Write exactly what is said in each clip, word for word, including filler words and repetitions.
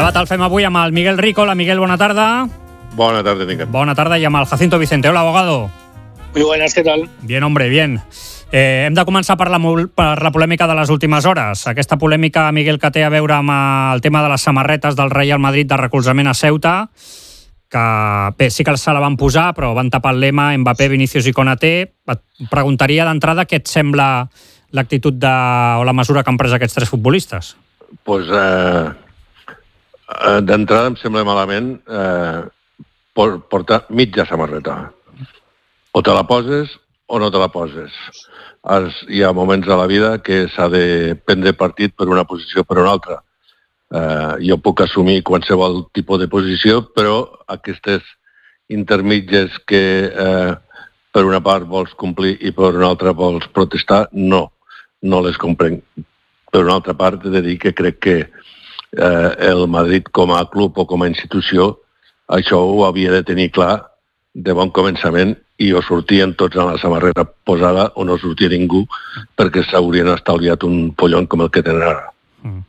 debat el fem avui amb el Miguel Rico. La Miguel, bona tarda. Bona tarda, Nicat. Bona tarda, i amb el Jacinto Vicente. Hola, abogado. Muy buenas, ¿qué tal? Bien, hombre, bien. Eh, hem de començar per la, per la polèmica de les últimes hores. Aquesta polèmica, Miguel, que té a veure amb el tema de les samarretes del Real Madrid de recolzament a Ceuta, que bé, sí que se la van posar, però van tapar el lema Mbappé, Vinícius i Konaté. Et preguntaria d'entrada què et sembla l'actitud de, o la mesura que han pres aquests tres futbolistes. Pues, eh, d'entrada em sembla malament eh, portar mitja samarreta. O te la poses o no te la poses. Hi ha moments a la vida que s'ha de prendre partit per una posició o per una altra. Eh, jo puc assumir qualsevol tipus de posició, però aquestes intermitges que eh, per una part vols complir i per una altra vols protestar, no, no les comprenc. Per una altra part, he de dir que crec que eh, el Madrid com a club o com a institució això ho havia de tenir clar de bon començament i o sortien tots en la samarreta posada o no sortia ningú perquè s'haurien estalviat un pollon com el que tenen ara. Mm.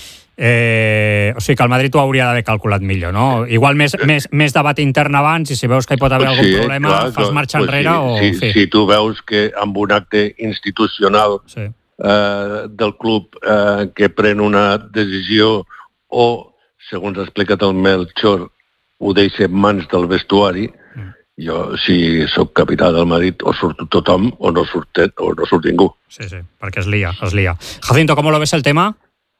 Eh, o sigui que el Madrid ho hauria d'haver calculat millor, no? Igual més, més, més debat intern abans i si veus que hi pot haver algun sí, problema clar, fas marxa pues enrere sí, o... Sí, sí. Si tu veus que amb un acte institucional sí. eh, del club eh, que pren una decisió o, segons ha explicat el Melchor, ho deixa en mans del vestuari, mm. jo, si sóc capità del Madrid, o surt tothom o no surt, o no surt ningú. Sí, sí, perquè es lía, es lía. Jacinto, ¿cómo lo ves el tema?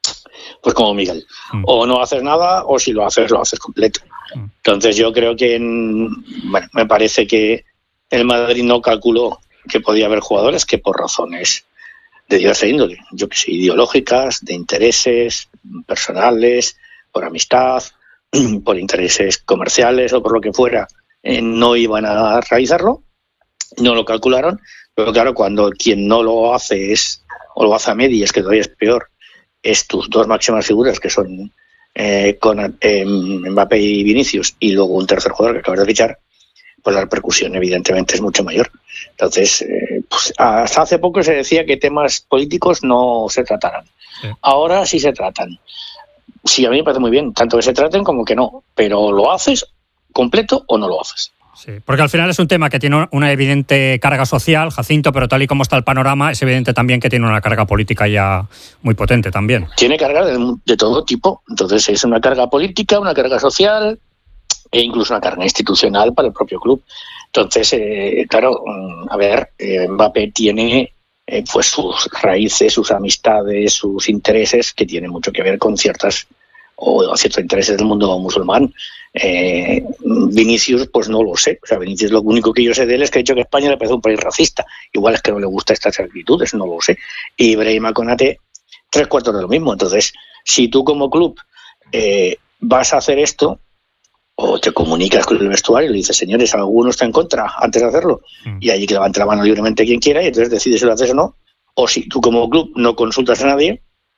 Pues como Miguel, mm. o no haces nada o si lo haces, lo haces completo. Mm. Entonces yo creo que, en, bueno, me parece que el Madrid no calculó que podía haber jugadores que por razones de diversa índole, yo que sé, ideológicas, de intereses personales, por amistad, por intereses comerciales o por lo que fuera, eh, no iban a realizarlo, no lo calcularon, pero claro, cuando quien no lo hace es, o lo hace a medias, que todavía es peor, es tus dos máximas figuras, que son eh, con, eh, Mbappé y Vinicius, y luego un tercer jugador que acabas de fichar, pues la repercusión evidentemente es mucho mayor. Entonces, eh, pues hasta hace poco se decía que temas políticos no se trataran. Sí. Ahora sí se tratan. Sí, a mí me parece muy bien, tanto que se traten como que no, pero ¿lo haces completo o no lo haces? Sí, porque al final es un tema que tiene una evidente carga social, Jacinto, pero tal y como está el panorama, es evidente también que tiene una carga política ya muy potente también. Tiene carga de, de todo tipo, entonces es una carga política, una carga social e incluso una carga institucional para el propio club. Entonces, eh, claro, a ver, eh, Mbappé tiene eh, pues sus raíces, sus amistades, sus intereses que tienen mucho que ver con ciertas o ciertos intereses del mundo musulmán. Eh, Vinicius, pues no lo sé. O sea, Vinicius, lo único que yo sé de él es que ha dicho que España le parece un país racista. Igual es que no le gustan estas actitudes, no lo sé. Y Brahima Konaté, tres cuartos de lo mismo. Entonces, si tú como club eh, vas a hacer esto, o te comunicas con el vestuario y le dices, señores, alguno está en contra antes de hacerlo, mm. y allí que levante la mano libremente quien quiera, y entonces decides si lo haces o no. O si tú como club no consultas a nadie,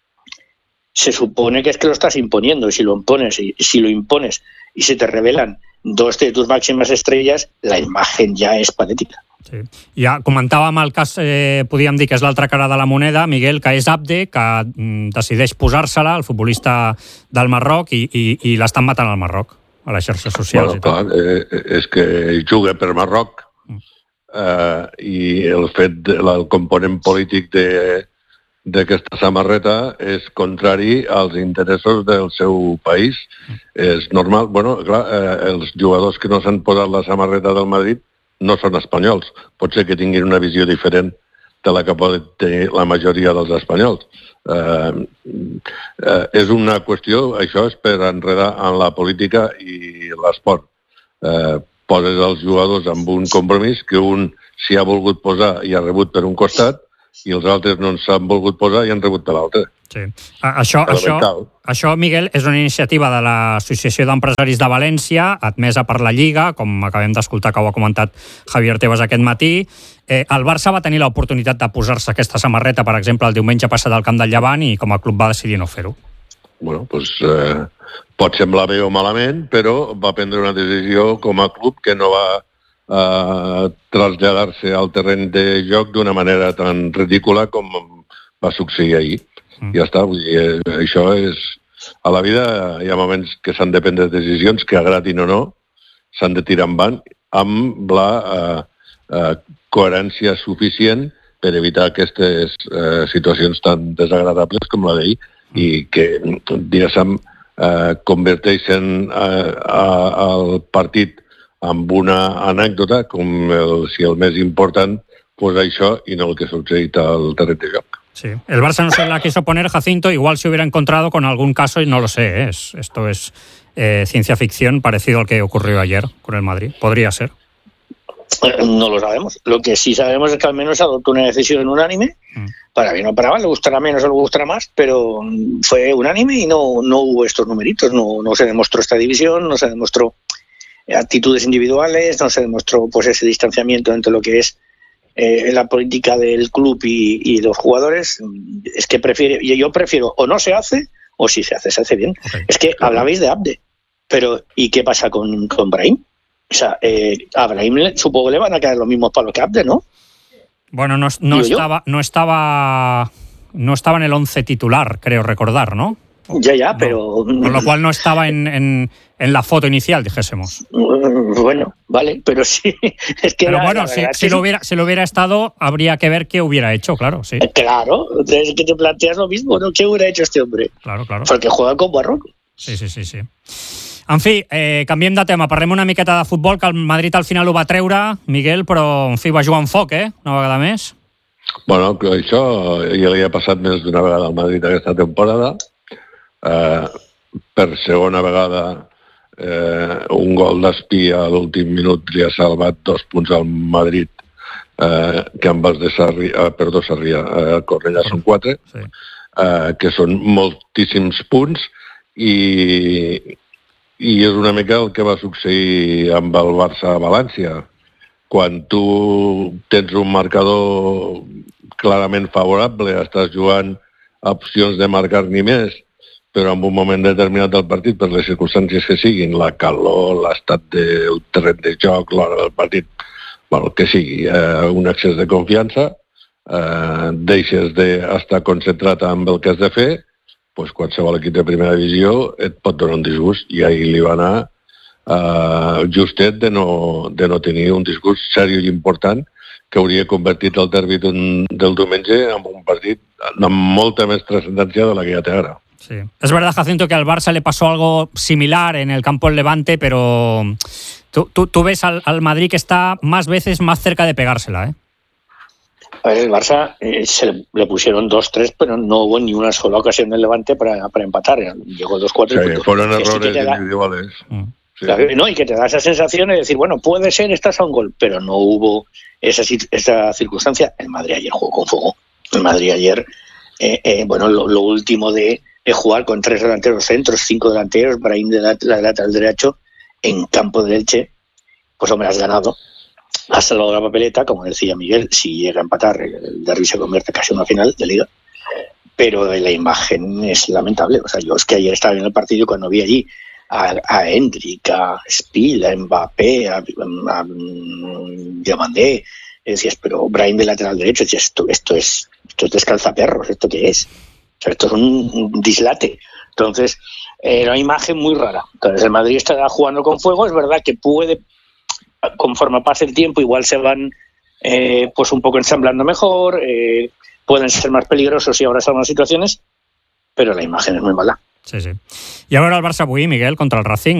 se supone que es que lo estás imponiendo, y si lo impones, y si lo impones y se te revelan dos de tus máximas estrellas, la imagen ja és patètica. Sí. Ja comentàvem el cas, eh, podíem dir que és l'altra cara de la moneda, Miguel, que és Abde, que mm, decideix posar-se-la, el futbolista del Marroc, i, i, i l'estan matant al Marroc, a les xarxes socials. Bueno, clar, eh, és que juga per Marroc, mm. eh, i el fet, el component polític de d'aquesta samarreta és contrari als interessos del seu país. Mm. És normal, bueno, clar, eh, els jugadors que no s'han posat la samarreta del Madrid no són espanyols. Pot ser que tinguin una visió diferent de la que pot tenir la majoria dels espanyols. Eh, eh, és una qüestió, això és per enredar en la política i l'esport. Eh, poses els jugadors amb un compromís que un s'hi ha volgut posar i ha rebut per un costat, i els altres no s'han volgut posar i han rebut per l'altre. Sí. Això, això, això, Miguel, és una iniciativa de l'Associació d'Empresaris de València, admesa per la Lliga, com acabem d'escoltar que ho ha comentat Javier Tebas aquest matí. Eh, el Barça va tenir l'oportunitat de posar-se aquesta samarreta, per exemple, el diumenge passat al camp del Llevant, i com a club va decidir no fer-ho. Bueno, doncs eh, pot semblar bé o malament, però va prendre una decisió com a club que no va a traslladar-se al terreny de joc d'una manera tan ridícula com va succeir ahir. Mm. Ja està, vull dir, això és a la vida hi ha moments que s'han de prendre decisions que agradin o no, s'han de tirar endavant amb la eh, eh, coherència suficient per evitar aquestes eh, situacions tan desagradables com la d'ahir i que, diguéssim, eh, converteixen eh, a, el partit amb una anècdota com el, si el més important fos això i no el que ha succeït al terreny de joc. Sí. El Barça no se la quiso poner, Jacinto, igual se hubiera encontrado con algún caso, y no lo sé, ¿eh? es, esto es eh, ciencia ficción parecido al que ocurrió ayer con el Madrid. Podría ser. No lo sabemos. Lo que sí sabemos es que al menos adoptó una decisión unánime, mm. para bien o para mal, le gustará menos o le gustará más, pero fue unánime y no, no hubo estos numeritos, no, no se demostró esta división, no se demostró actitudes individuales, no se demostró pues ese distanciamiento entre lo que es eh, la política del club y, y los jugadores. Es que prefiere, yo prefiero o no se hace o si se hace, se hace bien. Okay. Es que claro. Hablabais de Abde, pero ¿y qué pasa con, con Brahim? O sea, eh, a Brahim supongo que le van a caer los mismos palos que Abde, ¿no? Bueno, no, no estaba, no estaba, no estaba en el once titular, creo recordar, ¿no? Ya, ya, pero... No, con lo cual no estaba en, en, en la foto inicial, dijésemos. Bueno, vale, pero sí... Es que pero la, bueno, la si, si, que lo hubiera, si lo hubiera estado, habría que ver qué hubiera hecho, claro, sí. Claro, es que te planteas lo mismo, ¿no? ¿Qué hubiera hecho este hombre? Claro, claro. Perquè juega com Barroco. Sí, sí, sí, sí. En fi, eh, canviem de tema, parlem una miqueta de futbol, que el Madrid al final ho va treure, Miguel, però, en fi, va jugar amb foc, eh? Una vegada més. Bueno, això ja li ha passat més d'una vegada al Madrid aquesta temporada. Eh, per segona vegada eh, un gol d'Espí a l'últim minut li ha salvat dos punts al Madrid, eh, que amb els de Sarrià, eh, perdó, Sarrià, eh, Cornellà són quatre, sí. eh, que són moltíssims punts, i, i és una mica el que va succeir amb el Barça a València. Quan tu tens un marcador clarament favorable, estàs jugant a opcions de marcar ni més, però en un moment determinat del partit, per les circumstàncies que siguin, la calor, l'estat del terreny de joc, l'hora del partit, bueno, que sigui, eh, un excés de confiança, eh, deixes d'estar concentrat amb el que has de fer, doncs qualsevol equip de primera divisió et pot donar un disgust, i ahir li va anar eh, justet de no, de no tenir un disgust seriós i important que hauria convertit el derbi del diumenge en un partit amb molta més transcendència de la que ja té ara. Sí. Es verdad, Jacinto, que al Barça le pasó algo similar en el campo del Levante, pero tú, tú, tú ves al, al Madrid que está más veces más cerca de pegársela, ¿eh? A ver, el Barça eh, se le, le pusieron dos tres, pero no hubo ni una sola ocasión del Levante para, para empatar. Llegó dos cuatro. Sí, fueron errores sí individuales. Mm. Sí. Claro, no, y que te da esa sensación de decir, bueno, puede ser, estás a un gol, pero no hubo esa, esa circunstancia. El Madrid ayer jugó con fuego. El Madrid ayer, eh, eh, bueno, lo, lo último de... de jugar con tres delanteros centros, cinco delanteros, Brahim de la, la lateral derecho, en campo de Elche, pues hombre, has ganado. Has salvado la papeleta, como decía Miguel, si llega a empatar, el derbi se convierte casi en una final de liga. Pero la imagen es lamentable. O sea, yo es que ayer estaba en el partido y cuando vi allí a, a Endrick, a Spiel, a Mbappé, a, a, a Diamandé, decías, pero Brahim de lateral derecho, decías, esto, esto es esto es descalzaperros, ¿esto qué es? O sea, esto es un dislate. Entonces, era eh, una imagen muy rara. Entonces, el Madrid está jugando con fuego. Es verdad que puede, conforme pase el tiempo, igual se van eh, pues un poco ensamblando mejor, eh, pueden ser más peligrosos y ahora están las situaciones, pero la imagen es muy mala. Sí, sí. I a veure el Barça avui, Miguel, contra el Racing.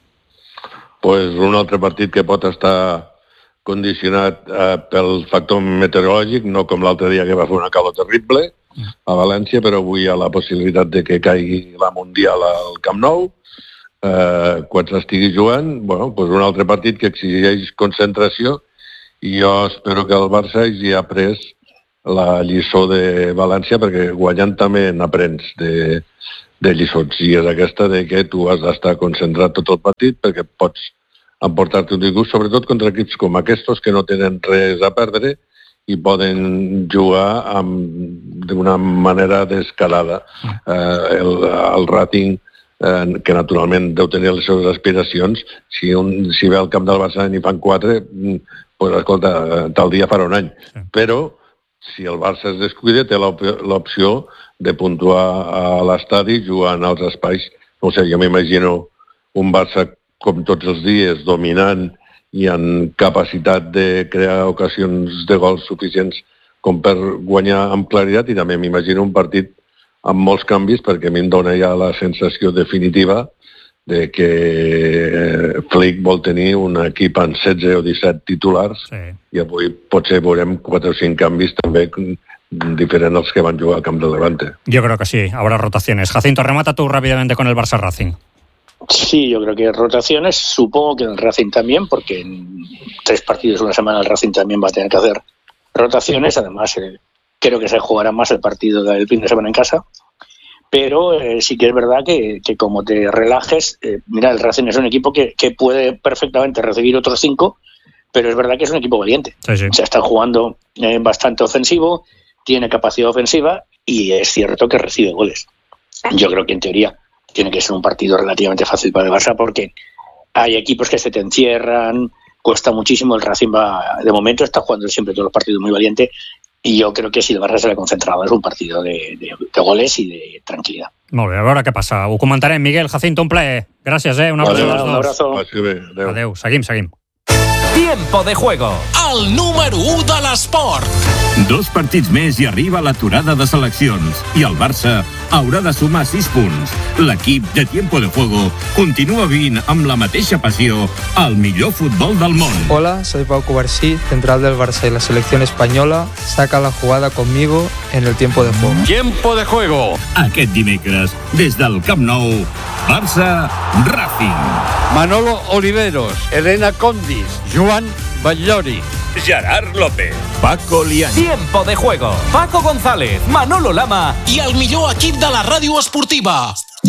Pues un altre partit que pot estar condicionat eh, pel factor meteorològic, no com l'altre dia que va fer una calor terrible a València, però avui hi ha la possibilitat de que caigui la Mundial al Camp Nou. Eh, quan s'estigui jugant, bueno, pues un altre partit que exigeix concentració, i jo espero que el Barça hagi après la lliçó de València, perquè guanyant també n'aprens de, de lliçons, i és aquesta de que tu has d'estar concentrat tot el partit perquè pots emportar-te un disgust, sobretot contra equips com aquests que no tenen res a perdre i poden jugar amb, d'una manera descarada. Eh, el, el Racing, eh, que naturalment deu tenir les seves aspiracions, si, un, si ve al camp del Barça i fan quatre, pues, escolta, tal dia farà un any. Sí. Però si el Barça es descuida, té l'opció de puntuar a l'estadi jugant als espais. No sé, jo m'imagino un Barça com tots els dies, dominant i amb capacitat de crear ocasions de gols suficients com per guanyar amb claritat, i també m'imagino un partit amb molts canvis, perquè a mi em dona ja la sensació definitiva de que Flick vol tenir un equip amb setze o disset titulars, sí. I avui potser veurem quatre o cinc canvis també diferents als que van jugar al camp del Levante. Yo creo que sí, habrá rotaciones. Jacinto, remata tú rápidamente con el Barça Racing. Sí, yo creo que rotaciones, supongo que en el Racing también, porque en tres partidos una semana el Racing también va a tener que hacer rotaciones. Además, eh, creo que se jugará más el partido del fin de semana en casa. Pero eh, sí que es verdad que, que como te relajes, eh, mira, el Racing es un equipo que, que puede perfectamente recibir otros cinco, pero es verdad que es un equipo valiente. Sí, sí. O sea, está jugando eh, bastante ofensivo, tiene capacidad ofensiva y es cierto que recibe goles. Yo creo que en teoría tiene que ser un partido relativamente fácil para el Barça, porque hay equipos que se te encierran, cuesta muchísimo. El Racing va, de momento está jugando siempre todos los partidos muy valiente, y yo creo que si el Barça se l'ha concentrado és un partido de, de, de goles i de tranquil·litat. Molt bé, a veure què passa. Ho comentarem. Miguel, Jacinto, un plaer. Gràcies, eh? Un abrazo vale, als dos. Un abrazo. Adéu. Adéu. Seguim, seguim. Tiempo de juego. El número u de l'esport. Dos partits més i arriba l'aturada de seleccions. I el Barça haurà de sumar sis punts. L'equip de Tiempo de Juego continua vivint amb la mateixa passió el millor futbol del món. Hola, soy Pau Cubarsí, central del Barça y la selección española. Saca la jugada conmigo en el Tiempo de Juego. Tiempo de juego. Aquest dimecres, des del Camp Nou, Barça Racing. Manolo Oliveros, Elena Condis, Joan Batllori, Gerard López, Paco Liany. Tiempo de juego. Paco González, Manolo Lama i el millor equip de la ràdio esportiva.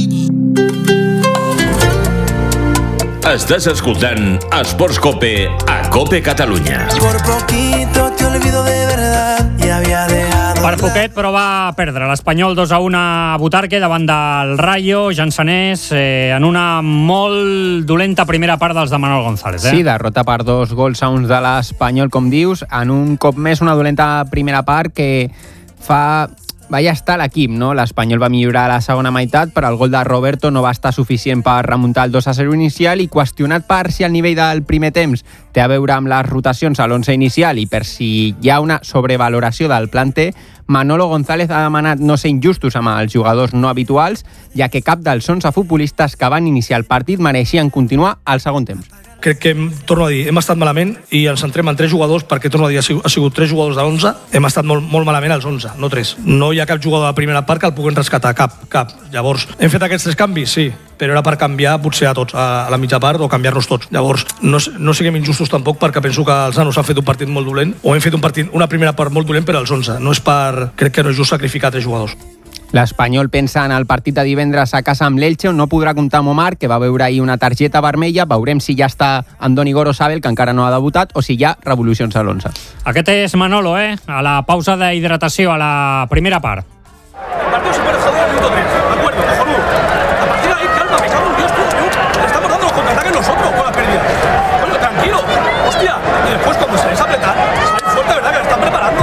Estàs escoltant Esports Cope a Cope Catalunya. Por poquito te olvido de verdad y había dejado. Per poquet, però va perdre l'Espanyol dos a un a Butarque davant del Rayo Jansanès, eh, en una molt dolenta primera part dels de Manol González. Eh? Sí, derrota per dos gols a uns de l'Espanyol, com dius, en un cop més una dolenta primera part que fa... va ja estar l'equip, no? L'Espanyol va millorar a la segona meitat, però el gol de Roberto no va estar suficient per remuntar el dos a zero inicial, i qüestionat per si el nivell del primer temps té a veure amb les rotacions a l'onze inicial i per si hi ha una sobrevaloració del planter, Manolo González ha demanat no ser injustos amb els jugadors no habituals, ja que cap dels onze futbolistes que van iniciar el partit mereixien continuar al segon temps. Crec que, torno a dir, hem estat malament i ens centrem en tres jugadors, perquè, torno a dir, ha sigut, ha sigut tres jugadors d'onze, hem estat molt, molt malament als onze, no tres. No hi ha cap jugador de la primera part que el puguin rescatar, cap, cap. Llavors, hem fet aquests tres canvis, sí, però era per canviar potser a tots, a la mitja part, o canviar-nos tots. Llavors, no, no siguem injustos tampoc, perquè penso que els nanos han fet un partit molt dolent, o hem fet un partit, una primera part molt dolent per als onze. No és per... Crec que no és just sacrificar tres jugadors. L'Espanyol pensa en el partit de divendres a casa amb l'Elche, on no podrà comptar amb Omar, que va veure ahir una targeta vermella. Veurem si ja està Andoni Gorosabel, que encara no ha debutat, o si hi ha revolucions a l'onze. Aquest és Manolo, eh? A la pausa d'hidratació, a la primera part. El partido se puede joder al minuto tres, de acuerdo, cojonudo. A partir de ahí, calma, me cago en Dios, tío, tío. Le estamos dando los contraataques nosotros con las pérdidas. Coño, tranquilo, hostia. Y después, cuando se les apretar, sale fuerte, ¿verdad? Que la están preparando.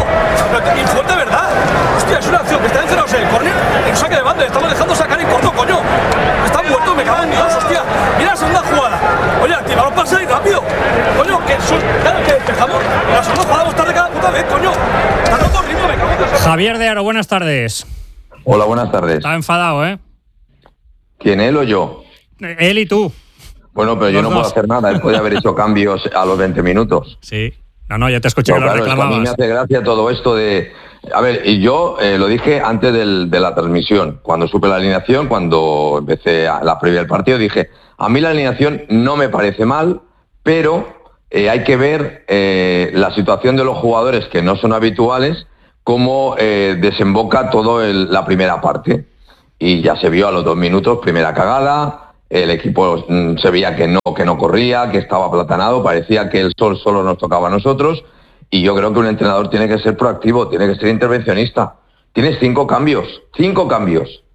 Y fuerte, ¿verdad? Hostia, es una acción que está encerrados en el córner, en un saque de banda, le estamos dejando sacar en corto, coño. Están muertos, me cago en Dios, hostia. Mira la segunda jugada. Oye, activaros para salir rápido. Coño, que son, claro, que dejamos. La segunda jugada vamos tarde cada puta vez, coño. Está roto el ritmo, me cago en Dios. Javier de Aro, buenas tardes. Hola, buenas tardes. Está enfadado, ¿eh? ¿Quién, él o yo? Él y tú. Bueno, pero Los yo no dos. puedo hacer nada. Él podía haber hecho cambios a los veinte minutos. Sí. No, no, ya te escuché No, que lo claro, es que a reclamabas. mí me hace gracia todo esto de... A ver, y yo eh, lo dije antes del, de la transmisión, cuando supe la alineación, cuando empecé a, la previa del partido, dije, a mí la alineación no me parece mal, pero eh, hay que ver eh, la situación de los jugadores que no son habituales, cómo eh, desemboca todo el, la primera parte. Y ya se vio a los dos minutos, primera cagada, el equipo mm, se veía que no, que no corría, que estaba aplatanado, parecía que el sol solo nos tocaba a nosotros. Y yo creo que un entrenador tiene que ser proactivo, tiene que ser intervencionista. Tienes cinco cambios, cinco cambios.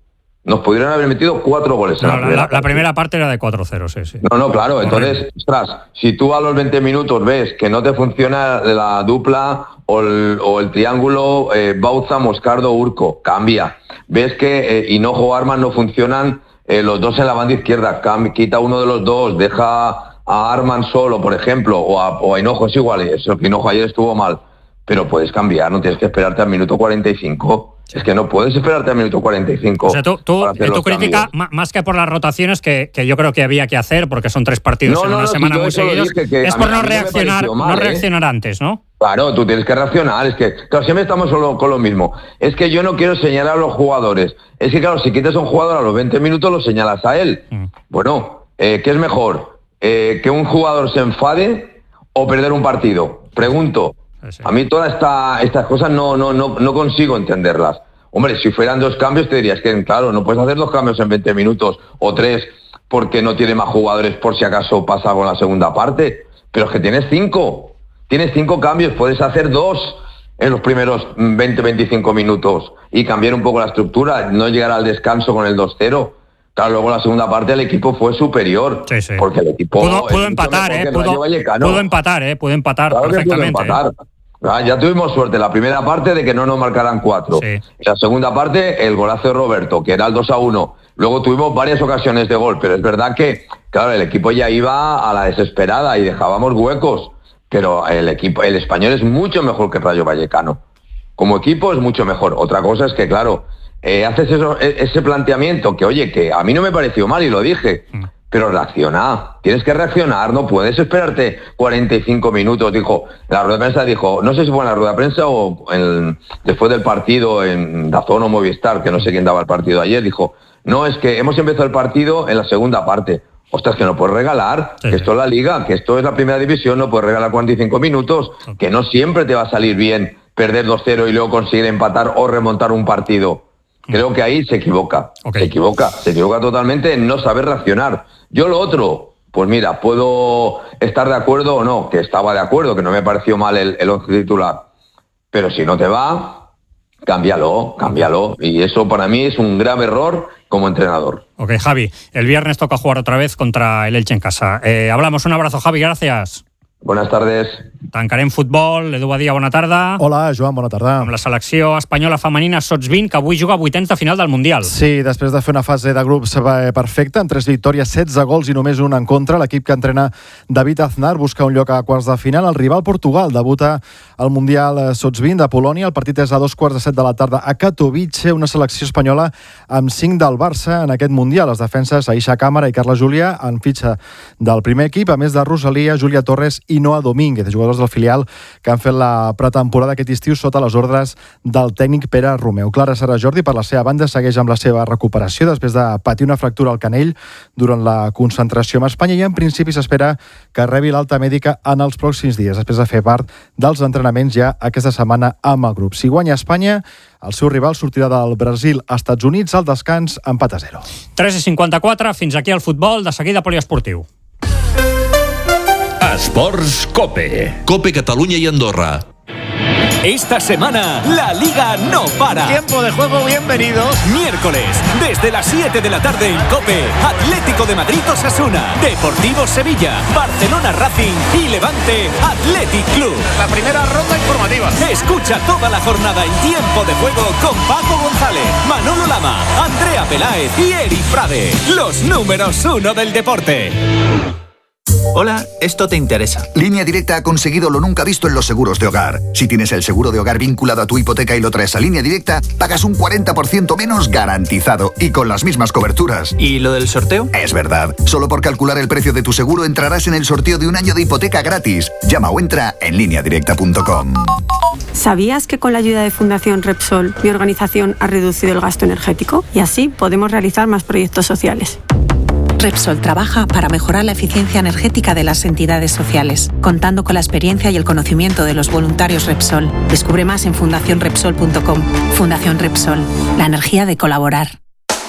Nos pudieron haber metido cuatro goles. No, en la, primera la, la primera parte era de cuatro cero, sí, sí. No, no, claro. Entonces, ostras, si tú a los veinte minutos ves que no te funciona la dupla o el, o el triángulo eh, Bauza, Moscardo, Urco, cambia. Ves que eh, Hinojo, Arman no funcionan eh, los dos en la banda izquierda, cambia, quita uno de los dos, deja a Arman solo, por ejemplo, o a, o a Hinojo, es igual, eso que Hinojo ayer estuvo mal, pero puedes cambiar, no tienes que esperarte al minuto cuarenta y cinco. Es que no puedes esperarte al minuto cuarenta y cinco. O sea, tú, tú en tu crítica, cambios. Más que por las rotaciones, que, que yo creo que había que hacer, porque son tres partidos no, en no, una no, semana si muy seguidos, es por mí, no reaccionar no, mal, no reaccionar ¿eh? antes, ¿no? Claro, tú tienes que reaccionar. Es que, claro, siempre estamos solo con lo mismo. Es que yo no quiero señalar a los jugadores. Es que, claro, si quitas a un jugador a los veinte minutos, lo señalas a él. Mm. Bueno, eh, ¿qué es mejor? Eh, ¿Que un jugador se enfade o perder un partido? Pregunto. Sí, sí. A mí todas esta, estas cosas no, no, no, no consigo entenderlas. Hombre, si fueran dos cambios te dirías que, claro, no puedes hacer dos cambios en veinte minutos o tres porque no tiene más jugadores por si acaso pasa con la segunda parte. Pero es que tienes cinco. Tienes cinco cambios, puedes hacer dos en los primeros veinte a veinticinco minutos y cambiar un poco la estructura, no llegar al descanso con el dos cero. Claro, luego la segunda parte el equipo fue superior. Sí, sí. Porque el equipo... Pudo, pudo empatar, ¿eh? Pudo, pudo empatar, ¿eh? Pudo empatar claro perfectamente. Que pudo empatar. ¿eh? Ah, ya tuvimos suerte la primera parte de que no nos marcaran cuatro. Sí. La segunda parte, el golazo de Roberto, que era el dos a uno. Luego tuvimos varias ocasiones de gol, pero es verdad que, claro, el equipo ya iba a la desesperada y dejábamos huecos. Pero el equipo, el Español es mucho mejor que Rayo Vallecano. Como equipo es mucho mejor. Otra cosa es que, claro, eh, haces eso, ese planteamiento que, oye, que a mí no me pareció mal y lo dije. Mm. Pero reacciona, tienes que reaccionar, no puedes esperarte cuarenta y cinco minutos, dijo, la rueda de prensa dijo, no sé si fue en la rueda de prensa o en, después del partido en Dazón o Movistar, que no sé quién daba el partido ayer, dijo, no, es que hemos empezado el partido en la segunda parte. Ostras, que no puedes regalar, sí, que esto es la liga, que esto es la primera división, no puedes regalar cuarenta y cinco minutos, que no siempre te va a salir bien perder dos cero y luego conseguir empatar o remontar un partido. Creo que ahí se equivoca, okay. se equivoca, se equivoca totalmente en no saber reaccionar. Yo lo otro, pues mira, puedo estar de acuerdo o no, que estaba de acuerdo, que no me pareció mal el, el once titular, pero si no te va, cámbialo, cámbialo, y eso para mí es un grave error como entrenador. Ok, Javi, el viernes toca jugar otra vez contra el Elche en casa. Eh, hablamos, un abrazo, Javi, gracias. Buenas tardes. Tancarem futbol. Edu Badia, bona tarda. Hola, Joan, bona tarda. Amb la selecció espanyola femenina Sots vint, que avui juga a vuitens de final del Mundial. Sí, després de fer una fase de grups perfecta, amb tres victòries, setze gols i només un en contra, l'equip que entrena David Aznar busca un lloc a quarts de final. El rival Portugal debuta al Mundial Sots vint de Polònia. El partit és a dos quarts de set de la tarda a Katowice, una selecció espanyola amb cinc del Barça en aquest Mundial. Les defenses Aisha Càmara i Carla Júlia en fitxa del primer equip, a més de Rosalia, Júlia Torres i Noa Domínguez, jugadors del filial que han fet la pretemporada aquest estiu sota les ordres del tècnic Pere Romeu. Clara Sara Jordi, per la seva banda, segueix amb la seva recuperació després de patir una fractura al canell durant la concentració amb Espanya i en principi s'espera que rebi l'alta mèdica en els pròxims dies, després de fer part dels entrenaments ja aquesta setmana amb el grup. Si guanya Espanya, el seu rival sortirà del Brasil a Estats Units al descans empat a zero. tres i cinquanta-quatre, fins aquí el futbol, de seguida poliesportiu. Esports Cope. Cope Catalunya y Andorra. Esta semana, la Liga no para. Tiempo de juego, bienvenidos. Miércoles, desde las siete de la tarde en COPE, Atlético de Madrid Osasuna, Deportivo Sevilla, Barcelona Racing y Levante Athletic Club. La primera ronda informativa. Escucha toda la jornada en Tiempo de Juego con Paco González, Manolo Lama, Andrea Peláez y Eric Frade, los números uno del deporte. Hola, esto te interesa. Línea Directa ha conseguido lo nunca visto en los seguros de hogar. Si tienes el seguro de hogar vinculado a tu hipoteca y lo traes a Línea Directa, pagas un cuarenta por ciento menos garantizado y con las mismas coberturas. ¿Y lo del sorteo? Es verdad. Solo por calcular el precio de tu seguro entrarás en el sorteo de un año de hipoteca gratis. Llama o entra en línea directa punto com. ¿Sabías que con la ayuda de Fundación Repsol, mi organización ha reducido el gasto energético? Y así podemos realizar más proyectos sociales. Repsol trabaja para mejorar la eficiencia energética de las entidades sociales, contando con la experiencia y el conocimiento de los voluntarios Repsol. Descubre más en fundación repsol punto com. Fundación Repsol, la energía de colaborar.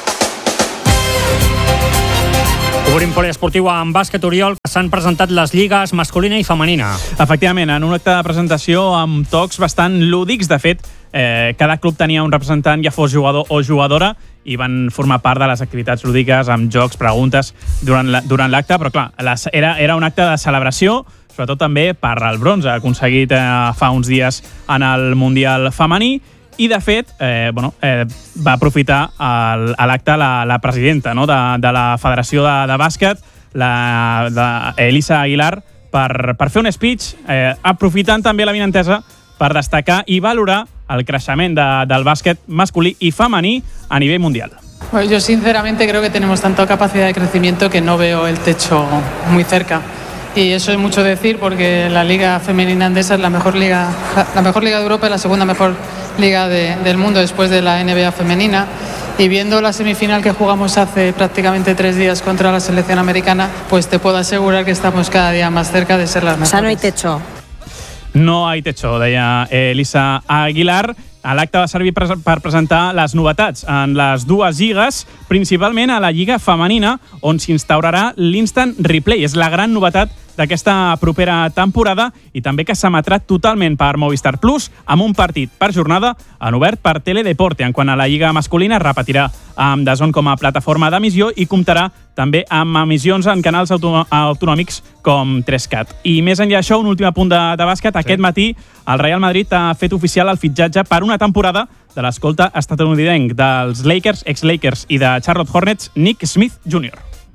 Obrim poliesportiu amb bàsquet, Oriol, que s'han presentat les lligues masculina i femenina. Efectivament, en un acte de presentació amb tocs bastant lúdics. De fet, eh, cada club tenia un representant, ja fos jugador o jugadora, i van formar part de les activitats lúdiques amb jocs, preguntes durant la, durant l'acte, però clar, les, era, era un acte de celebració, sobretot també per el bronze aconseguit eh, fa uns dies en el Mundial femení, i de fet eh, bueno, eh, va aprofitar el, a l'acte la, la presidenta, no?, de, de la Federació de, de Bàsquet, la, de Elisa Aguilar, per, per fer un speech, eh, aprofitant també la vinentesa per destacar i valorar el creixement de, del bàsquet masculí i femení a nivell mundial. Bueno, yo sinceramente creo que tenemos tanta capacidad de crecimiento que no veo el techo muy cerca. Y eso es mucho decir porque la liga femenina andesa es la mejor liga, la mejor liga de Europa y la segunda mejor liga de, del mundo después de la N B A femenina. Y viendo la semifinal que jugamos hace prácticamente tres días contra la selección americana, pues te puedo asegurar que estamos cada día más cerca de ser las mejores. O sea, no hay techo. No hay techo, deia Elisa Aguilar. L'acte va servir per presentar les novetats en les dues lligues, principalment a la lliga femenina, on s'instaurarà l'Instant Replay. És la gran novetat d'aquesta propera temporada i també que s'emetrà totalment per Movistar Plus amb un partit per jornada en obert per Teledeporte. En quant a la lliga masculina, repetirà amb D A Z N com a plataforma d'emissió i comptarà també amb emissions en canals autonòmics com tres cat. I més enllà d'això, un últim apunt de, de bàsquet. Sí. Aquest matí el Real Madrid ha fet oficial el fitxatge per una temporada de l'escolta estatunidenc dels Lakers, ex-Lakers i de Charlotte Hornets, Nick Smith júnior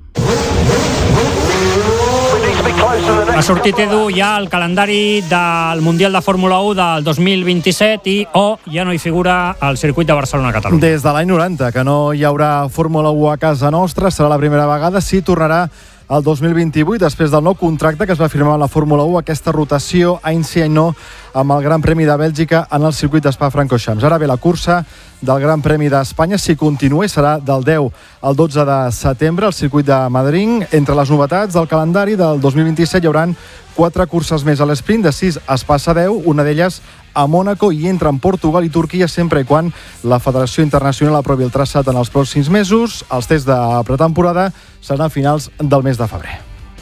Ha sortit, Edu, ja el calendari del Mundial de Fórmula u del dos mil vint-i-set i, oh, ja no hi figura el circuit de Barcelona-Catalunya. Des de l'any noranta, que no hi haurà Fórmula u a casa nostra, serà la primera vegada, sí tornarà el dos mil vint-i-vuit, després del nou contracte que es va firmar amb la Fórmula u, aquesta rotació any sí any no amb el Gran Premi de Bèlgica en el circuit d'Spa-Francorchamps. Ara ve la cursa del Gran Premi d'Espanya, si continua, serà del deu al dotze de setembre al circuit de Madrid. Entre les novetats del calendari del dos mil vint-i-set hi hauran quatre curses més a l'esprint, de sis es passa a deu, una d'elles a Mònaco i entre en Portugal i Turquia sempre i quan la Federació Internacional aprovi el traçat en els pròxims mesos. Els tests de pretemporada seran a finals del mes de febrer.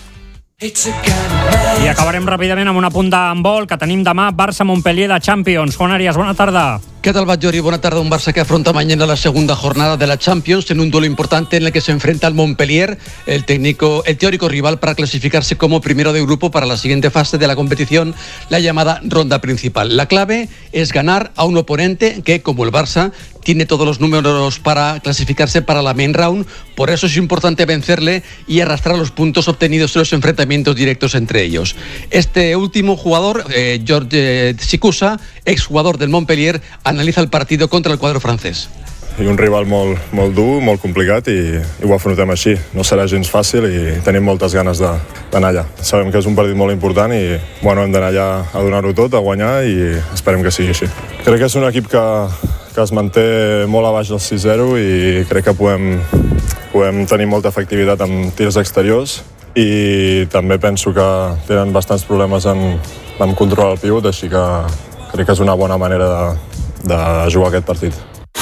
I acabarem ràpidament amb un apunt d'handbol que tenim demà, Barça-Montpellier de Champions. Juan Arias, bona tarda. ¿Qué tal, Batllori? Buena tarde. Un Barça que afronta mañana la segunda jornada de la Champions en un duelo importante en el que se enfrenta al Montpellier, el técnico, el teórico rival para clasificarse como primero de grupo para la siguiente fase de la competición, la llamada ronda principal. La clave es ganar a un oponente que, como el Barça, tiene todos los números para clasificarse para la main round. Por eso es importante vencerle y arrastrar los puntos obtenidos en los enfrentamientos directos entre ellos. Este último jugador, eh, George Sikusa, exjugador del Montpellier, analitza el partido contra el quadre francès. I un rival molt, molt dur, molt complicat i, i ho afrontem així. No serà gens fàcil i tenim moltes ganes de, d'anar allà. Sabem que és un partit molt important i bueno, hem d'anar allà a donar-ho tot, a guanyar i esperem que sigui així. Crec que és un equip que, que es manté molt a baix del sis zero i crec que podem, podem tenir molta efectivitat amb tirs exteriors i també penso que tenen bastants problemes en, en controlar el pivot, així que crec que és una bona manera de, de jugar aquest partit.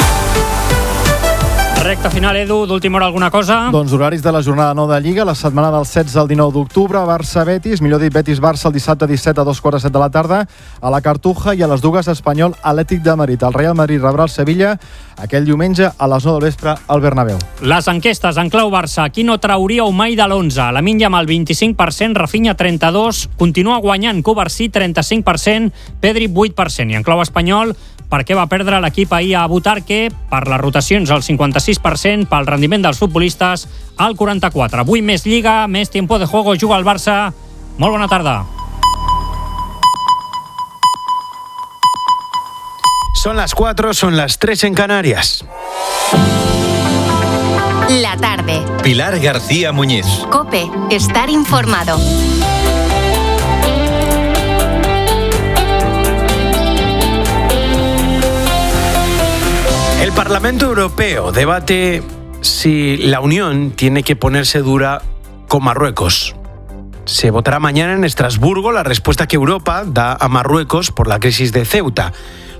Recta final, Edu, d'última hora alguna cosa? Doncs horaris de la jornada nou de Lliga, la setmana del setze al dinou d'octubre, Barça-Betis, millor dit Betis-Barça el dissabte disset a dos quarts de set de la tarda, a la Cartuja, i a les dues Espanyol Atlètic de Madrid. El Real Madrid rebrà el Sevilla aquell diumenge a les nou del vespre al Bernabéu. Les enquestes en clau Barça. Qui no trauríeu mai de l'onze? Lamine Yamal, vint-i-cinc per cent, Rafinha, trenta-dos per cent, continua guanyant Covarsí, trenta-cinc per cent, Pedri, vuit per cent. I en clau espanyol, per què va perdre l'equip ahir a Butarque? Per les rotacions, el cinquanta-sis per cent, pel rendiment dels futbolistes, al quaranta-quatre per cent. Avui més Lliga, més tiempo de juego, juga el Barça. Molt bona tarda. Son las cuatro, son las tres en Canarias. La tarde. Pilar García Muñiz. COPE. Estar informado. El Parlamento Europeo debate si la Unión tiene que ponerse dura con Marruecos. Se votará mañana en Estrasburgo la respuesta que Europa da a Marruecos por la crisis de Ceuta.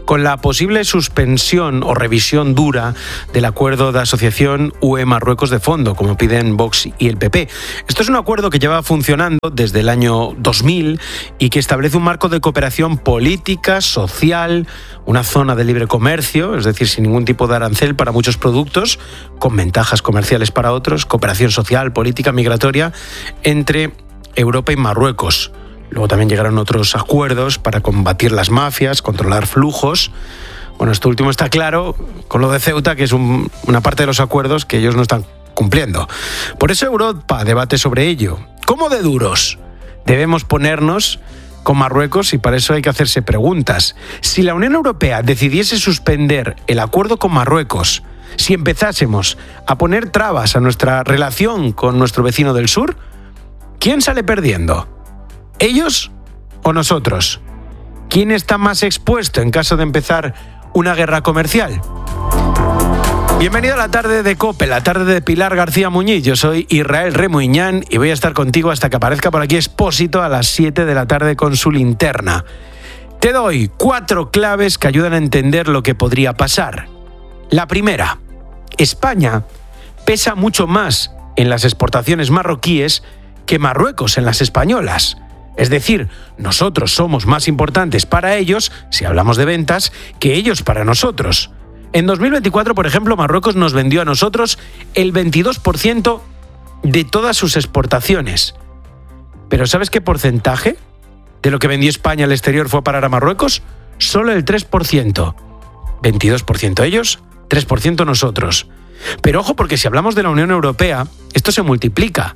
con la posible suspensión o revisión dura del acuerdo de asociación U E-Marruecos de fondo, como piden Vox y el P P. Esto es un acuerdo que lleva funcionando desde el año dos mil y que establece un marco de cooperación política, social, una zona de libre comercio, es decir, sin ningún tipo de arancel para muchos productos, con ventajas comerciales para otros, cooperación social, política, migratoria, entre Europa y Marruecos. Luego también llegaron otros acuerdos para combatir las mafias, controlar flujos. Bueno, esto último está claro con lo de Ceuta, que es un, una parte de los acuerdos que ellos no están cumpliendo. Por eso Europa debate sobre ello. ¿Cómo de duros debemos ponernos con Marruecos? Y para eso hay que hacerse preguntas. Si la Unión Europea decidiese suspender el acuerdo con Marruecos, si empezásemos a poner trabas a nuestra relación con nuestro vecino del sur, ¿quién sale perdiendo? ¿Ellos o nosotros? ¿Quién está más expuesto en caso de empezar una guerra comercial? Bienvenido a la tarde de COPE, la tarde de Pilar García Muñiz. Yo soy Israel Remuñán y voy a estar contigo hasta que aparezca por aquí Expósito a las siete de la tarde con su linterna. Te doy cuatro claves que ayudan a entender lo que podría pasar. La primera, España pesa mucho más en las exportaciones marroquíes que Marruecos en las españolas. Es decir, nosotros somos más importantes para ellos, si hablamos de ventas, que ellos para nosotros. En dos mil veinticuatro, por ejemplo, Marruecos nos vendió a nosotros el veintidós por ciento de todas sus exportaciones. ¿Pero sabes qué porcentaje de lo que vendió España al exterior fue a parar a Marruecos? Solo el tres por ciento. veintidós por ciento ellos, tres por ciento nosotros. Pero ojo, porque si hablamos de la Unión Europea, esto se multiplica.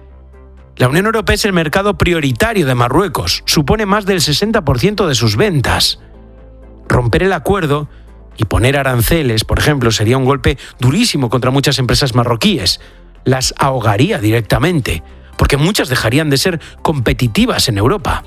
La Unión Europea es el mercado prioritario de Marruecos, supone más del sesenta por ciento de sus ventas. Romper el acuerdo y poner aranceles, por ejemplo, sería un golpe durísimo contra muchas empresas marroquíes. Las ahogaría directamente, porque muchas dejarían de ser competitivas en Europa.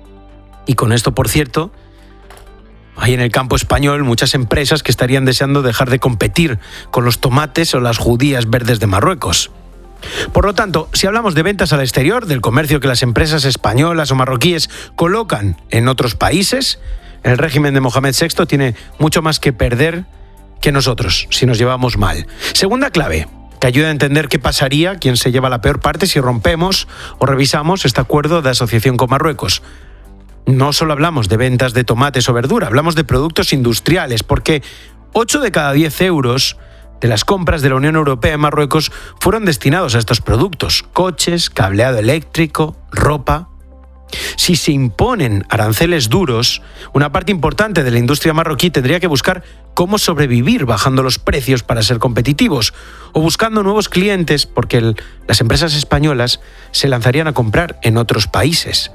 Y con esto, por cierto, hay en el campo español muchas empresas que estarían deseando dejar de competir con los tomates o las judías verdes de Marruecos. Por lo tanto, si hablamos de ventas al exterior, del comercio que las empresas españolas o marroquíes colocan en otros países, el régimen de Mohamed sexto tiene mucho más que perder que nosotros, si nos llevamos mal. Segunda clave, que ayuda a entender qué pasaría, quién se lleva la peor parte si rompemos o revisamos este acuerdo de asociación con Marruecos. No solo hablamos de ventas de tomates o verdura, hablamos de productos industriales, porque ocho de cada diez euros de las compras de la Unión Europea en Marruecos fueron destinados a estos productos: coches, cableado eléctrico, ropa. Si se imponen aranceles duros, una parte importante de la industria marroquí tendría que buscar cómo sobrevivir bajando los precios para ser competitivos o buscando nuevos clientes, porque el, las empresas españolas se lanzarían a comprar en otros países.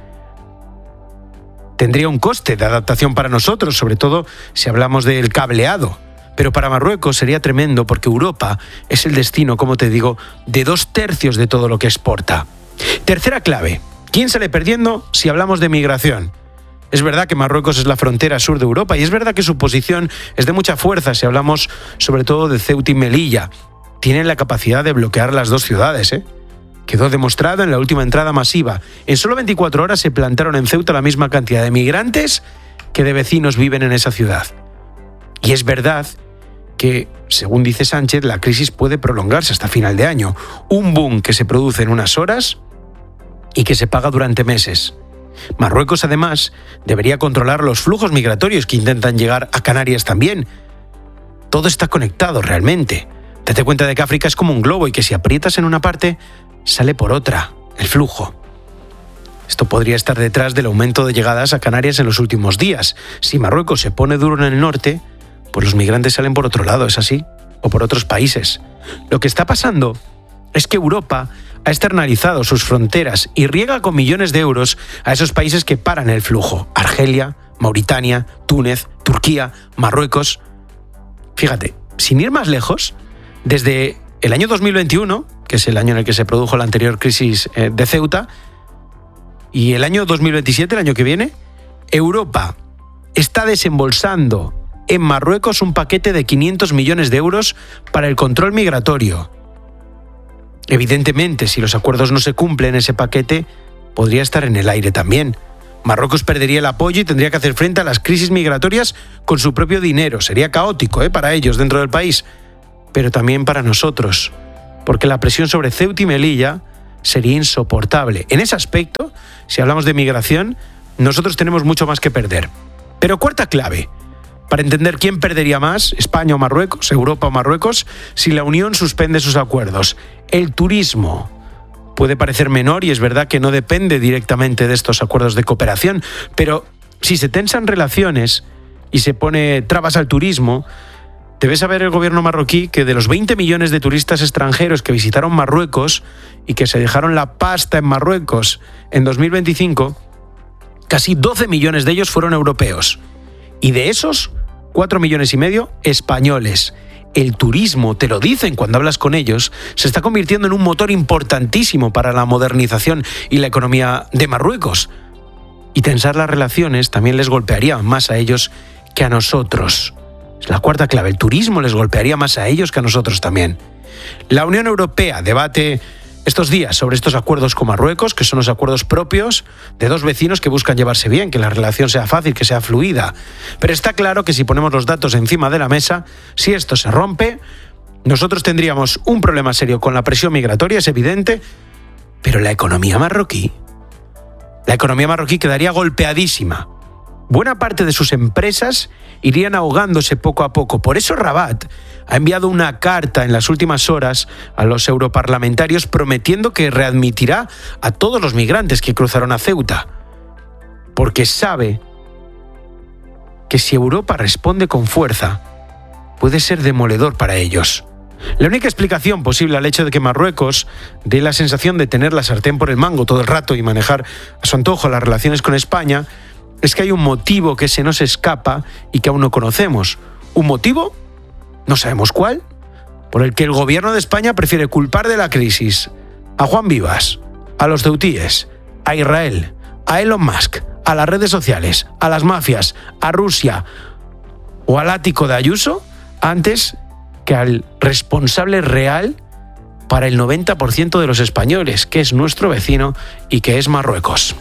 Tendría un coste de adaptación para nosotros, sobre todo si hablamos del cableado. Pero para Marruecos sería tremendo porque Europa es el destino, como te digo, de dos tercios de todo lo que exporta. Tercera clave. ¿Quién sale perdiendo si hablamos de migración? Es verdad que Marruecos es la frontera sur de Europa y es verdad que su posición es de mucha fuerza si hablamos sobre todo de Ceuta y Melilla. Tienen la capacidad de bloquear las dos ciudades, ¿eh? Quedó demostrado en la última entrada masiva. En solo veinticuatro horas se plantaron en Ceuta la misma cantidad de migrantes que de vecinos viven en esa ciudad. Y es verdad que, según dice Sánchez, la crisis puede prolongarse hasta final de año. Un boom que se produce en unas horas y que se paga durante meses. Marruecos, además, debería controlar los flujos migratorios que intentan llegar a Canarias también. Todo está conectado realmente. Date cuenta de que África es como un globo y que si aprietas en una parte, sale por otra, el flujo. Esto podría estar detrás del aumento de llegadas a Canarias en los últimos días. Si Marruecos se pone duro en el norte, pues los migrantes salen por otro lado, ¿es así? O por otros países. Lo que está pasando es que Europa ha externalizado sus fronteras y riega con millones de euros a esos países que paran el flujo. Argelia, Mauritania, Túnez, Turquía, Marruecos. Fíjate, sin ir más lejos, desde el año dos mil veintiuno, que es el año en el que se produjo la anterior crisis de Ceuta, y el año dos mil veintisiete, el año que viene, Europa está desembolsando en Marruecos un paquete de quinientos millones de euros para el control migratorio. Evidentemente, si los acuerdos no se cumplen, ese paquete podría estar en el aire también. Marruecos perdería el apoyo y tendría que hacer frente a las crisis migratorias con su propio dinero. Sería caótico, ¿eh?, para ellos dentro del país, pero también para nosotros, porque la presión sobre Ceuta y Melilla sería insoportable. En ese aspecto, si hablamos de migración, nosotros tenemos mucho más que perder. Pero cuarta clave, para entender quién perdería más, España o Marruecos, Europa o Marruecos, si la Unión suspende sus acuerdos. El turismo. Puede parecer menor y es verdad que no depende directamente de estos acuerdos de cooperación, pero si se tensan relaciones y se pone trabas al turismo, debe saber el gobierno marroquí que de los veinte millones de turistas extranjeros que visitaron Marruecos y que se dejaron la pasta en Marruecos en dos mil veinticinco, casi doce millones de ellos fueron europeos. Y de esos, cuatro millones y medio españoles. El turismo, te lo dicen cuando hablas con ellos, se está convirtiendo en un motor importantísimo para la modernización y la economía de Marruecos. Y tensar las relaciones también les golpearía más a ellos que a nosotros. Es la cuarta clave, el turismo les golpearía más a ellos que a nosotros también. La Unión Europea debate estos días sobre estos acuerdos con Marruecos, que son los acuerdos propios de dos vecinos que buscan llevarse bien, que la relación sea fácil, que sea fluida. Pero está claro que si ponemos los datos encima de la mesa, si esto se rompe, nosotros tendríamos un problema serio con la presión migratoria, es evidente, pero la economía marroquí, la economía marroquí quedaría golpeadísima. Buena parte de sus empresas irían ahogándose poco a poco. Por eso Rabat ha enviado una carta en las últimas horas a los europarlamentarios prometiendo que readmitirá a todos los migrantes que cruzaron a Ceuta, porque sabe que si Europa responde con fuerza, puede ser demoledor para ellos. La única explicación posible al hecho de que Marruecos dé la sensación de tener la sartén por el mango todo el rato y manejar a su antojo las relaciones con España es que hay un motivo que se nos escapa y que aún no conocemos. ¿Un motivo? No sabemos cuál, por el que el gobierno de España prefiere culpar de la crisis a Juan Vivas, a los ceutíes, a Israel, a Elon Musk, a las redes sociales, a las mafias, a Rusia o al ático de Ayuso, antes que al responsable real para el noventa por ciento de los españoles, que es nuestro vecino y que es Marruecos.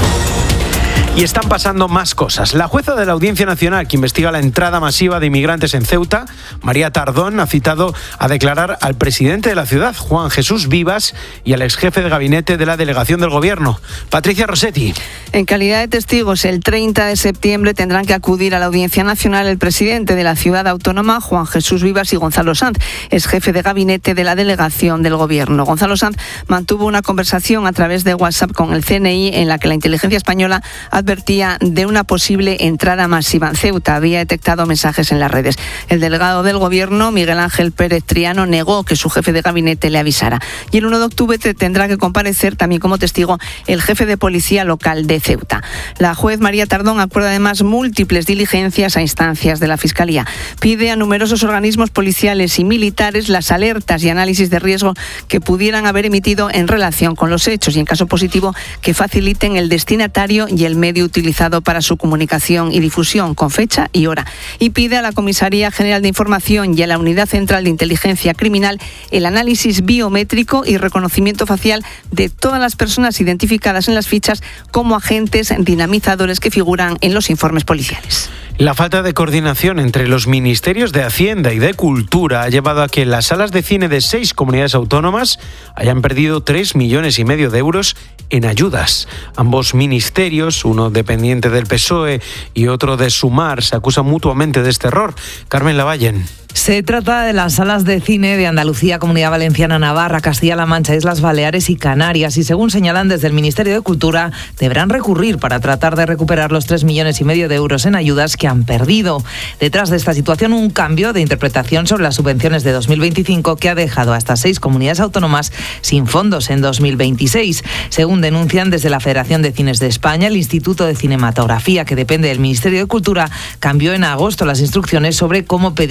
Y están pasando más cosas. La jueza de la Audiencia Nacional que investiga la entrada masiva de inmigrantes en Ceuta, María Tardón, ha citado a declarar al presidente de la ciudad, Juan Jesús Vivas, y al exjefe de gabinete de la delegación del gobierno, Patricia Rossetti. En calidad de testigos, el treinta de septiembre tendrán que acudir a la Audiencia Nacional el presidente de la ciudad autónoma, Juan Jesús Vivas, y Gonzalo Sanz, exjefe de gabinete de la delegación del gobierno. Gonzalo Sanz mantuvo una conversación a través de WhatsApp con el C N I en la que la inteligencia española advertía de una posible entrada masiva en Ceuta. Había detectado mensajes en las redes. El delegado del gobierno, Miguel Ángel Pérez Triano, negó que su jefe de gabinete le avisara. Y el uno de octubre tendrá que comparecer también como testigo el jefe de policía local de Ceuta. La juez María Tardón acuerda además múltiples diligencias a instancias de la Fiscalía. Pide a numerosos organismos policiales y militares las alertas y análisis de riesgo que pudieran haber emitido en relación con los hechos y, en caso positivo, que faciliten el destinatario y el medio utilizado para su comunicación y difusión, con fecha y hora. Y pide a la Comisaría General de Información y a la Unidad Central de Inteligencia Criminal el análisis biométrico y reconocimiento facial de todas las personas identificadas en las fichas como agentes dinamizadores que figuran en los informes policiales. La falta de coordinación entre los ministerios de Hacienda y de Cultura ha llevado a que las salas de cine de seis comunidades autónomas hayan perdido tres millones y medio de euros en ayudas. Ambos ministerios, uno dependiente del P S O E y otro de Sumar, se acusan mutuamente de este error. Carmen Lavallen. Se trata de las salas de cine de Andalucía, Comunidad Valenciana, Navarra, Castilla-La Mancha, Islas Baleares y Canarias. Y según señalan desde el Ministerio de Cultura, deberán recurrir para tratar de recuperar los tres millones y medio de euros en ayudas que han perdido. Detrás de esta situación, un cambio de interpretación sobre las subvenciones de dos mil veinticinco que ha dejado a estas seis comunidades autónomas sin fondos en dos mil veintiséis. Según denuncian desde la Federación de Cines de España, el Instituto de Cinematografía, que depende del Ministerio de Cultura, cambió en agosto las instrucciones sobre cómo pedir las ayudas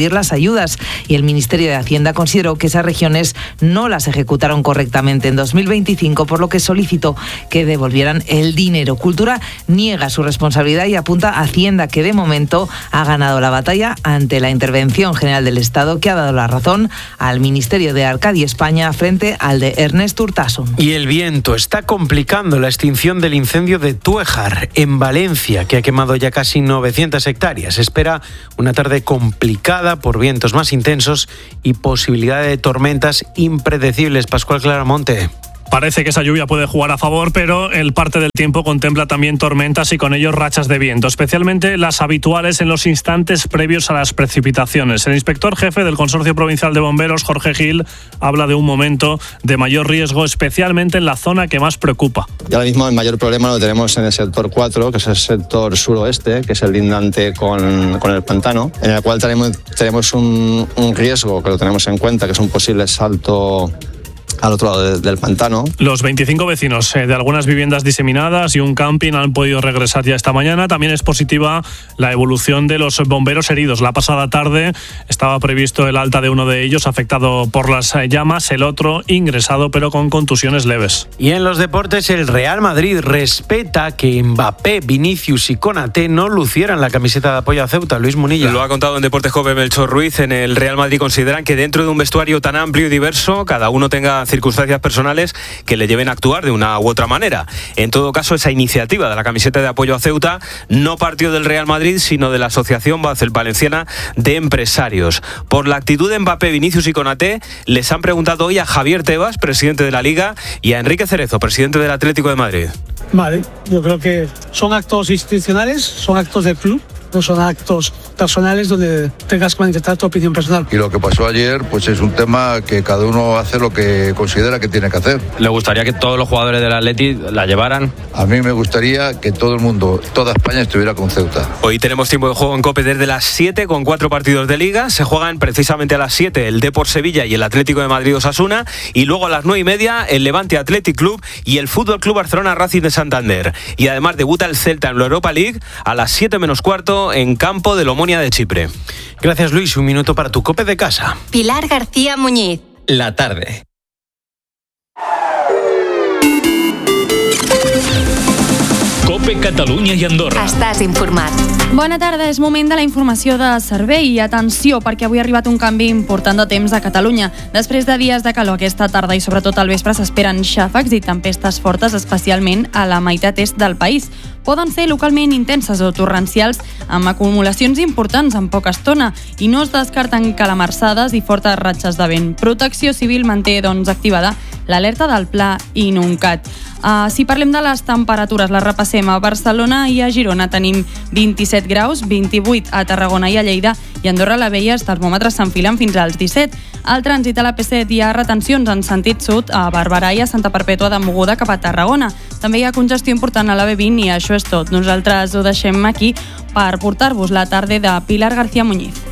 ayudas y el Ministerio de Hacienda consideró que esas regiones no las ejecutaron correctamente en dos mil veinticinco, por lo que solicitó que devolvieran el dinero. Cultura niega su responsabilidad y apunta a Hacienda, que de momento ha ganado la batalla ante la Intervención General del Estado, que ha dado la razón al Ministerio de Arcadia España frente al de Ernest Urtasun. Y el viento está complicando la extinción del incendio de Tuéjar, en Valencia, que ha quemado ya casi novecientas hectáreas. Espera una tarde complicada por vientos más intensos y posibilidad de tormentas impredecibles. Pascual Claramonte. Parece que esa lluvia puede jugar a favor, pero el parte del tiempo contempla también tormentas y con ello rachas de viento, especialmente las habituales en los instantes previos a las precipitaciones. El inspector jefe del Consorcio Provincial de Bomberos, Jorge Gil, habla de un momento de mayor riesgo, especialmente en la zona que más preocupa. Y ahora mismo el mayor problema lo tenemos en el sector cuatro, que es el sector suroeste, que es el lindante con, con el pantano, en el cual tenemos, tenemos un, un riesgo que lo tenemos en cuenta, que es un posible salto al otro lado de, del pantano. Los veinticinco vecinos eh, de algunas viviendas diseminadas y un camping han podido regresar ya esta mañana. También es positiva la evolución de los bomberos heridos. La pasada tarde estaba previsto el alta de uno de ellos afectado por las llamas, el otro ingresado pero con contusiones leves. Y en los deportes, el Real Madrid respeta que Mbappé, Vinicius y Konaté no lucieran la camiseta de apoyo a Ceuta. Luis Munilla. Lo ha contado en Deportes Joven Melchor Ruiz. En el Real Madrid consideran que dentro de un vestuario tan amplio y diverso, cada uno tenga circunstancias personales que le lleven a actuar de una u otra manera. En todo caso, esa iniciativa de la camiseta de apoyo a Ceuta no partió del Real Madrid, sino de la Asociación Valenciana de Empresarios. Por la actitud de Mbappé, Vinicius y Konaté, les han preguntado hoy a Javier Tebas, presidente de la Liga, y a Enrique Cerezo, presidente del Atlético de Madrid. Vale, yo creo que son actos institucionales, son actos del club, no son actos personales donde tengas que manifestar tu opinión personal. Y lo que pasó ayer, pues es un tema que cada uno hace lo que considera que tiene que hacer. ¿Le gustaría que todos los jugadores del Atleti la llevaran? A mí me gustaría que todo el mundo, toda España estuviera con Ceuta. Hoy tenemos tiempo de juego en COPE desde las siete con cuatro partidos de Liga. Se juegan precisamente a las siete el Depor Sevilla y el Atlético de Madrid Osasuna. Y luego a las nueve y media el Levante Athletic Club y el Fútbol Club Barcelona Racing de Santander. Y además debuta el Celta en la Europa League a las siete menos cuarto en campo del Omonia de Chipre. Gracias, Luis. Un minuto para tu COPE de casa. Pilar García Muñiz. La tarde. COPE Catalunya i Andorra. Estàs informat. Bona tarda, és moment de la informació de servei i atenció perquè avui ha arribat un canvi important de temps a Catalunya. Després de dies de calor aquesta tarda i sobretot al vespre s'esperen xàfecs i tempestes fortes, especialment a la meitat est del país. Poden ser localment intenses o torrencials amb acumulacions importants en poca estona i no es descarten calamarsades i fortes ratxes de vent. Protecció Civil manté doncs activada l'alerta del Pla Inuncat. Uh, si parlem de les temperatures, les repassem. A Barcelona i a Girona tenim vint-i-set graus, vint-i-vuit a Tarragona i a Lleida, i a Andorra la Vella els termòmetres s'enfilen fins als disset. Al trànsit a la P set hi ha retencions en sentit sud a Barberà i a Santa Perpètua de Mogoda cap a Tarragona. També hi ha congestió important a la B vint i això és tot. Nosaltres ho deixem aquí per portar-vos la tarda de Pilar García Muñiz.